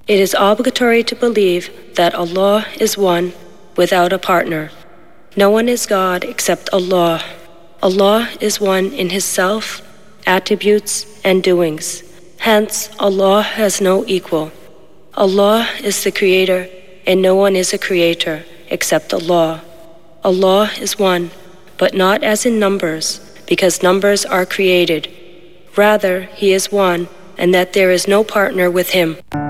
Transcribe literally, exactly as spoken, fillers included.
It is obligatory to believe that Allah is one without a partner. No one is God except Allah. Allah is one in His self, attributes, and doings. Hence, Allah has no equal. Allah is the creator, and no one is a creator except Allah. Allah is one, but not as in numbers, because numbers are created. Rather, He is one, and that there is no partner with Him.